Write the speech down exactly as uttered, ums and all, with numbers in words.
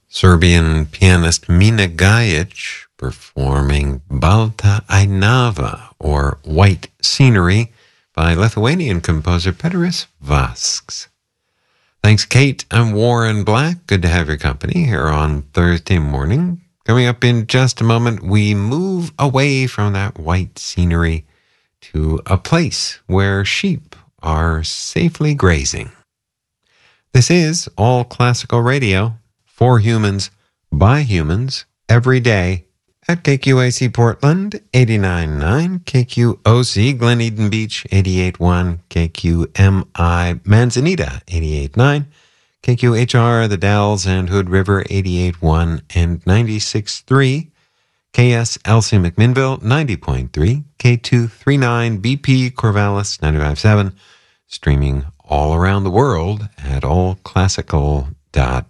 Serbian pianist Mina Gajic performing Balta Ainava, or White Scenery, by Lithuanian composer Peteris Vasks. Thanks, Kate. I'm Warren Black. Good to have your company here on Thursday morning. Coming up in just a moment, we move away from that white scenery to a place where sheep are safely grazing. This is All Classical Radio, for humans, by humans, every day, at K Q A C Portland, eighty-nine point nine, K Q O C Glen Eden Beach, eighty-eight point one, K Q M I Manzanita, eighty-eight point nine, K Q H R The Dalles and Hood River, eighty-eight point one and ninety-six point three, K S L C McMinnville, ninety point three, K two thirty-nine B P Corvallis, ninety-five point seven, streaming all around the world at all classical dot